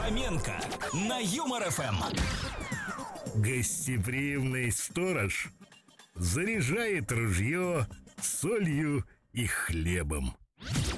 Фоменко на Юмор ФМ. Гостеприимный сторож заряжает ружье солью и хлебом.